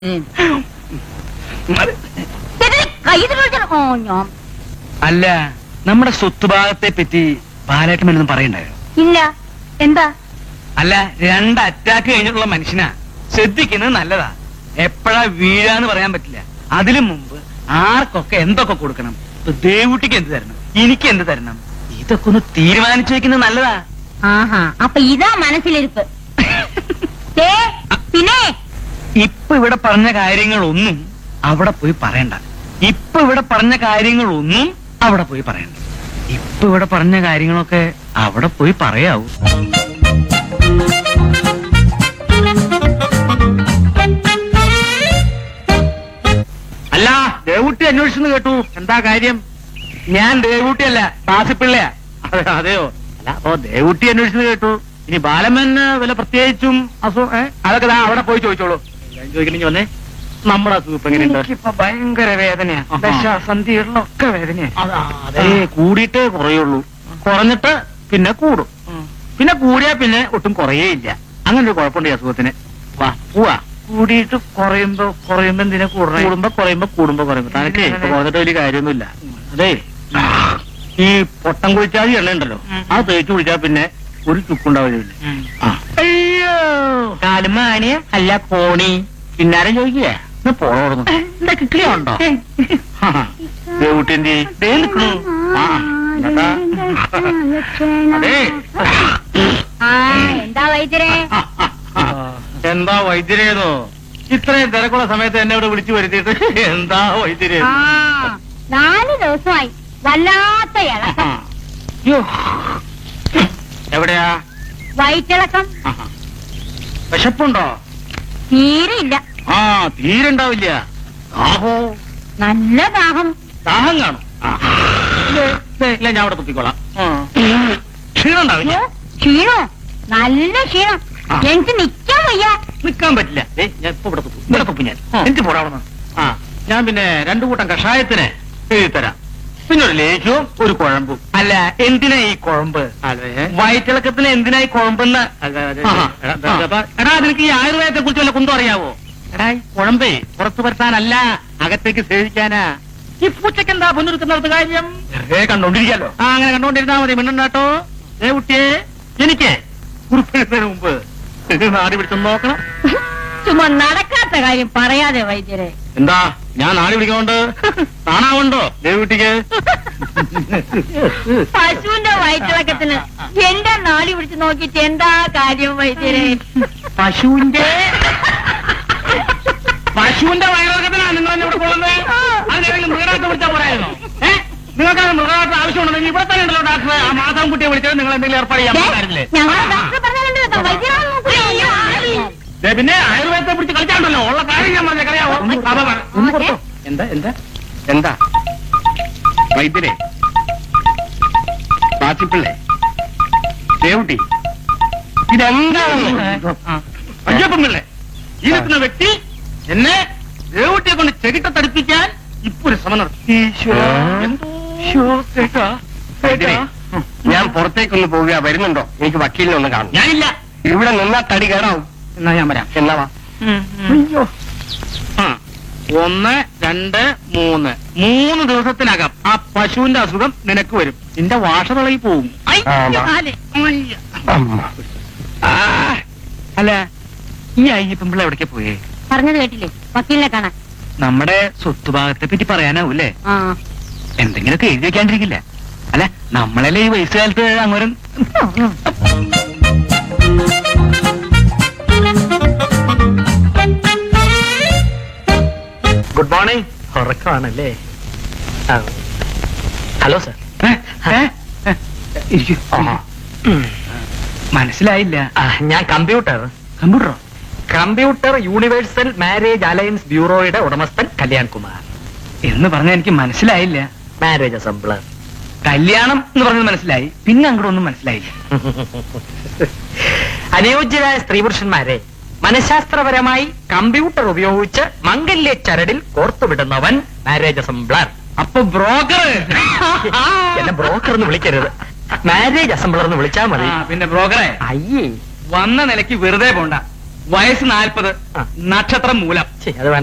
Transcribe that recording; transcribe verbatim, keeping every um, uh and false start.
അല്ല, നമ്മുടെ സ്വത്തുഭാഗത്തെ പറ്റി ബാലേട്ടൻ വല്ലതും പറയണ്ടായോ? ഇല്ല. എന്താ? അല്ല, രണ്ട് അറ്റാക്ക് കഴിഞ്ഞിട്ടുള്ള മനുഷ്യനാ, ശ്രദ്ധിക്കുന്നത് നല്ലതാ. എപ്പോഴാ വീഴാന്ന് പറയാൻ പറ്റില്ല. അതിനു മുമ്പ് ആർക്കൊക്കെ എന്തൊക്കെ കൊടുക്കണം, ഇപ്പൊ ദേവുട്ടിക്ക് എന്ത് തരണം, എനിക്ക് എന്ത് തരണം, ഇതൊക്കെ ഒന്ന് തീരുമാനിച്ചു വെക്കുന്നത് നല്ലതാ. ആഹാ, അപ്പൊ ഇതാ മനസ്സിലിരിപ്പ്. പിന്നെ ഇപ്പൊ ഇവിടെ പറഞ്ഞ കാര്യങ്ങളൊന്നും അവിടെ പോയി പറയണ്ട. ഇപ്പൊ ഇവിടെ പറഞ്ഞ കാര്യങ്ങളൊന്നും അവിടെ പോയി പറയണ്ട. ഇപ്പൊ ഇവിടെ പറഞ്ഞ കാര്യങ്ങളൊക്കെ അവിടെ പോയി പറയാവൂ. അല്ല, ദേവുട്ടി അന്വേഷിച്ചെന്ന് കേട്ടു. എന്താ കാര്യം? ഞാൻ ദേവുട്ടിയല്ല, ദാസിപ്പിള്ളയാ. അതെയോ? അല്ല, അപ്പൊ ദേവുട്ടി അന്വേഷിച്ചെന്ന് കേട്ടു. ഇനി ബാലമ്മന് വല്ല പ്രത്യേകിച്ചും അസു അതൊക്കെ ദാ അവിടെ പോയി ചോദിച്ചോളൂ. ചോദിക്കണെങ്കിൽ വന്നേ. നമ്മുടെ അസുഖം ഇപ്പൊ എങ്ങനെയുണ്ട്? ഇപ്പൊ ഭയങ്കര വേദനയാ, ദശാസന്ധികളിലൊക്കെ വേദനയാ. അതേ, കൂടിയിട്ടേ കുറയുള്ളൂ. കുറഞ്ഞിട്ട് പിന്നെ കൂടും. പിന്നെ കൂടിയാ പിന്നെ ഒട്ടും കുറയേയില്ല. അങ്ങനെ ഒരു കുഴപ്പമുണ്ട് ഈ അസുഖത്തിന്. വാ പോവാ. കൂടിയിട്ട് കുറയുമ്പോ കുറയുമ്പോ എന്തിനാ കൂടണേ? കൂടുമ്പോ കുറയുമ്പോ കൂടുമ്പോ കുറയുമ്പോ തനക്ക് കുറഞ്ഞിട്ട് വലിയ കാര്യമൊന്നുമില്ല. അതേ, ഈ പൊട്ടം കുഴിച്ചാൽ എണ്ണ ഉണ്ടല്ലോ, അത് തേച്ചു കുഴിച്ചാൽ പിന്നെ ഒരു ചുക്കുണ്ടാവില്ല. അയ്യോ, കാലുമാനിയ അല്ല കോണി. പിന്നാരം ചോദിക്കുക പോണോർന്നു എന്താ കിട്ടിയുണ്ടോ? ദേവുട്ടിന്റെ നിൽക്കണു. അതെ, എന്താ വൈദ്യരെ? എന്താ വൈദ്യരേതോ? ഇത്രയും തിരക്കുള്ള സമയത്ത് എന്നെ ഇവിടെ വിളിച്ചു വരുത്തിയിട്ട് എന്താ വൈദ്യരേ? നാല് ദിവസമായി വല്ലാത്ത ഇളക്കം. എവിടെയാ വയറ്റിളക്കം? വിശപ്പുണ്ടോ? തീരെ ഇല്ല. ആ, തീരെ ഉണ്ടാവില്ല. ദാഹോ? നല്ല ദാഹം. ദാഹം കാണും. ഇല്ല, ഞാൻ അവിടെ തുപ്പിക്കോളാം. ക്ഷീണം ഉണ്ടാവില്ല. ക്ഷീണോ? നല്ല ക്ഷീണം. എനിക്ക് നിക്കാൻ വയ്യ. നിക്കാൻ പറ്റില്ല. ഞാൻ ഇപ്പൊ ഇവിടെ തുപ്പും. ഇവിടെ തുപ്പും ഞാൻ. എനിക്ക് പോടാ അവിടെ. ആ, ഞാൻ പിന്നെ രണ്ടു കൂട്ടം കഷായത്തിന് എഴുതി തരാം. പിന്നെ ഒരു ലേശവും ഒരു കുഴമ്പും. അല്ല, എന്തിനാ ഈ കുഴമ്പ്? വയറ്റിളക്കത്തിന് എന്തിനാ ഈ കുഴമ്പെന്ന്? എടാ, നിനക്ക് ഈ ആയുർവേദത്തെ കുറിച്ച് വല്ല കുന്തം അറിയാവോ? എടാ, ഈ കുഴമ്പേ പുറത്തു വരുത്താനല്ല, അകത്തേക്ക് സേവിക്കാനാ. ഈ പൂച്ചക്ക് എന്താ പൊന്നൊരുക്കുന്നത് കാര്യം? കണ്ടോണ്ടിരിക്കാലോ. ആ, അങ്ങനെ കണ്ടോണ്ടിരുന്നാ മതി. മിണ്ടോ ഏ കുട്ടിയെ, എനിക്ക് കുറിപ്പിടുന്നതിന് മുമ്പ് നാടി പിടിച്ചൊന്ന് നോക്കണം. ചുമ്മാ നടക്കാത്ത കാര്യം പറയാതെ വൈദ്യരെ. എന്താ ഞാൻ നാടി പിടിക്കൊണ്ട് കാണാവുണ്ടോ ദേവുട്ടിക്ക്? പശുവിന്റെ വയറ്റിളക്കത്തിന് എന്റെ നാടി പിടിച്ച് നോക്കിട്ട് എന്താ കാര്യം വൈദ്യരെ? പശുവിന്റെ പശുവിന്റെ വയറിളക്കത്തിനാണ് നിങ്ങൾ ഇവിടെ കൊള്ളുന്നത്. അതിനെങ്കിലും മൃഗഡോക്ടറെ വിളിച്ചാൽ പോരായിരുന്നോ? ഏഹ്, നിങ്ങൾക്ക് മൃഗഡോക്ടർ ആവശ്യമുണ്ടെങ്കിൽ ഇവിടെ തന്നെ ഉണ്ടല്ലോ ഡോക്ടറെ. ആ മാധവൻ കുട്ടിയെ വിളിച്ചത് നിങ്ങൾ എന്തെങ്കിലും ഏർപ്പാട് ചെയ്യാൻ പറ്റില്ലേ? പിന്നെ ആയുർവേദത്തെ പിടിച്ച് കളിച്ചാണ്ടല്ലോ ഉള്ള കാര്യം ഞാൻ പറഞ്ഞ കളിയാവോ? എന്താ എന്താ എന്താ വൈദ്യരെ, ബാച്ചിപ്പിള്ളേ, ദേവുട്ടി, ഇതെന്താണെന്ന് അയ്യപ്പൻപിള്ളേ, ഈ നിൽക്കുന്ന വ്യക്തി എന്നെ ദേവുട്ടിയെ കൊണ്ട് ചെകിട്ട തടിപ്പിക്കാൻ ഇപ്പൊ ഒരു ശ്രമം നടത്തി. ഞാൻ പുറത്തേക്കൊന്ന് പോവുക, വരുന്നുണ്ടോ? എനിക്ക് വക്കീലിനെ ഒന്ന് കാണും. ഞാനില്ല. ഇവിടെ നിന്നാ തടി കേടാവും. എന്നാ ഞാൻ വരാം. എന്നാവാ? ഒന്ന് രണ്ട് മൂന്ന് മൂന്ന് ദിവസത്തിനകം ആ പശുവിന്റെ അസുഖം നിനക്ക് വരും. നിന്റെ വാഷതളയിൽ പോവും. അല്ല, ഈ അയ്യപ്പൻപിള്ള എവിടേക്ക് പോയേ? പറഞ്ഞത് കേട്ടില്ലേ? വക്കീലിനെ കാണാൻ. നമ്മുടെ സ്വത്തുഭാഗത്തെ പറ്റി പറയാനാവൂല്ലേ? ആ, എന്തെങ്കിലുമൊക്കെ എഴുതി വെക്കാണ്ടിരിക്കില്ല. അല്ല, നമ്മളല്ലേ ഈ വയസ്സുകാലത്ത് അങ്ങനെ. Good morning. ഉറക്കമാണല്ലേ? Hello sir. മനസ്സിലായില്ല. ഞാൻ computer കമ്പ്യൂട്ടറോ? Computer universal marriage alliance ബ്യൂറോയുടെ ഉടമസ്ഥൻ കല്യാൺ കുമാർ എന്ന് പറഞ്ഞാൽ എനിക്ക് മനസ്സിലായില്ല. Marriage assembler. കല്യാണം എന്ന് പറഞ്ഞത് മനസ്സിലായി, പിന്നെ അങ്ങോട്ടൊന്നും മനസ്സിലായില്ല. അനുയോജ്യരായ സ്ത്രീ പുരുഷന്മാരെ മനഃശാസ്ത്രപരമായി കമ്പ്യൂട്ടർ ഉപയോഗിച്ച് മംഗല്യ ചരടിൽ കോർത്തുവിടുന്നവൻ മാരേജ് അസംബ്ലർ. അപ്പൊ ബ്രോക്കർ? എന്നെ ബ്രോക്കർ എന്ന് വിളിക്കരുത്, മാരേജ് അസംബ്ലർ എന്ന് വിളിച്ചാൽ മതി. പിന്നെ ബ്രോക്കറെ അയ്യേ, വന്ന നിലയ്ക്ക് വെറുതെ പോണ്ട. വയസ്സ് നാൽപ്പത്, ആ. നക്ഷത്രം മൂലം. ഛെ, അത് വേണ്ട.